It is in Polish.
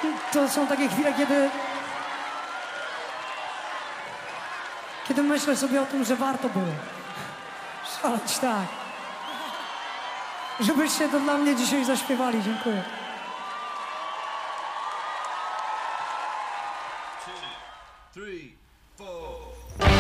to są takie chwile, kiedy myślę sobie o tym, że warto było szaleć tak. Żebyście to dla mnie dzisiaj zaśpiewali. Dziękuję. 2, 3, 4.